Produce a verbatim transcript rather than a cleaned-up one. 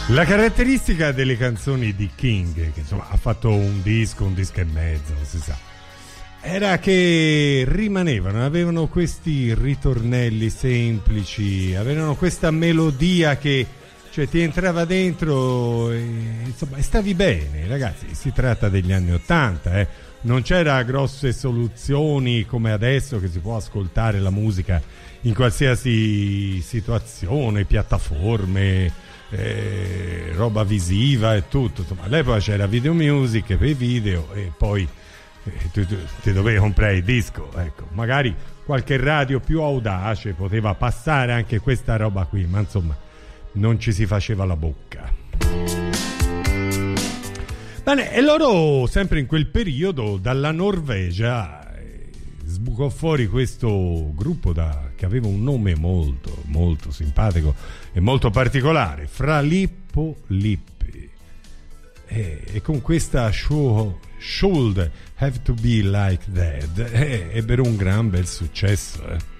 La caratteristica delle canzoni di King, che insomma ha fatto un disco, un disco e mezzo, non si sa, era che rimanevano, avevano questi ritornelli semplici, avevano questa melodia che cioè ti entrava dentro e, insomma, e stavi bene, ragazzi. Si tratta degli anni ottanta, eh. Non c'era grosse soluzioni come adesso che si può ascoltare la musica in qualsiasi situazione, piattaforme, eh, roba visiva e tutto. Insomma, all'epoca c'era video music per i video e poi eh, tu, tu, ti dovevi comprare il disco, ecco. Magari qualche radio più audace poteva passare anche questa roba qui, ma insomma non ci si faceva la bocca. Bene, e loro sempre in quel periodo dalla Norvegia eh, sbucò fuori questo gruppo da, che aveva un nome molto molto simpatico e molto particolare, Fra Lippo Lippi, e, e con questa show, Should Have to Be Like That eh, ebbero un gran bel successo, eh.